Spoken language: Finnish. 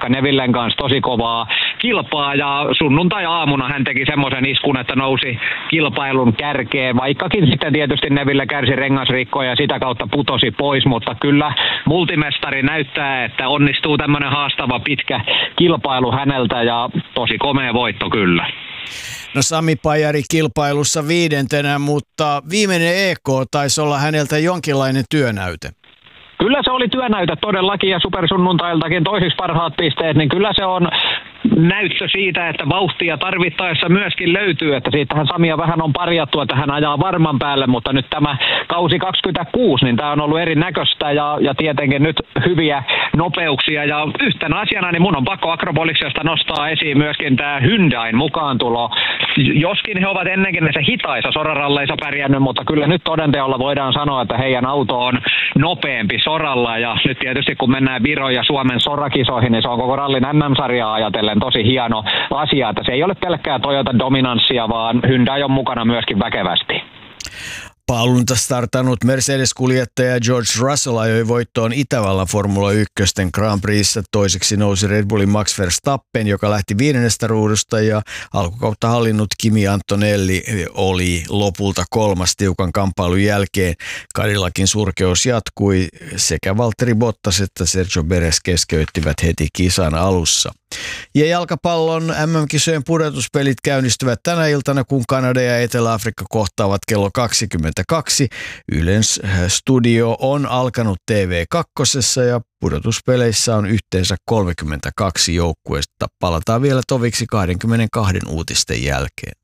vaikka Nevillen kanssa tosi kovaa kilpaa ja sunnuntai-aamuna hän teki semmoisen iskun, että nousi kilpailun kärkeen, vaikkakin sitten tietysti Neville kärsi rengasrikkoja ja sitä kautta putosi pois, mutta kyllä multimestari näyttää, että onnistuu tämmöinen haastava pitkä kilpailu häneltä ja tosi komea voitto kyllä. No Sami Pajari kilpailussa 5., mutta viimeinen EK taisi olla häneltä jonkinlainen työnäyte. Kyllä se oli työnäyte todellakin ja supersunnuntailtakin toisiksi parhaat pisteet, niin kyllä se on näyttö siitä, että vauhtia tarvittaessa myöskin löytyy, että siitähän Samia vähän on parjattu, että hän ajaa varman päälle, mutta nyt tämä kausi 26, niin tämä on ollut erinäköistä ja tietenkin nyt hyviä nopeuksia ja yhtenä asiana, niin mun on pakko Akropoliksesta nostaa esiin myöskin tämä Hyundain mukaantulo. Joskin he ovat ennenkin näissä hitaissa soraralleissa pärjännyt, mutta kyllä nyt todenteolla voidaan sanoa, että heidän auto on nopeampi soralla ja nyt tietysti kun mennään Viron ja Suomen sorakisoihin, niin se on koko rallin MM-sarjaa ajatellen tosi hieno asia, että se ei ole pelkkää Toyota dominanssia, vaan Hyundai on mukana myöskin väkevästi. Paalunta startannut Mercedes-kuljettaja George Russell ajoi voittoon Itävallan Formula 1 Grand Prix:ssä. Toiseksi nousi Red Bullin Max Verstappen, joka lähti 5. ruudusta ja alkukautta hallinnut Kimi Antonelli oli lopulta 3. tiukan kamppailun jälkeen. Cadillacin surkeus jatkui. Sekä Valtteri Bottas että Sergio Perez keskeyttivät heti kisan alussa. Ja jalkapallon MM-kisojen pudotuspelit käynnistyvät tänä iltana, kun Kanada ja Etelä-Afrikka kohtaavat kello 22. Ylen studio on alkanut TV2 ja pudotuspeleissä on yhteensä 32 joukkueesta. Palataan vielä toviksi 22 uutisten jälkeen.